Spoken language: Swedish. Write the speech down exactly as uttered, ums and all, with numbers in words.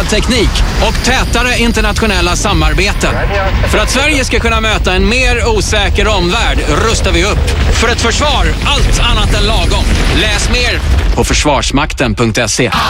avancerad teknik och tätare internationella samarbeten. För att Sverige ska kunna möta en mer osäker omvärld rustar vi upp. För ett försvar allt annat än lagom. Läs mer på försvarsmakten punkt se.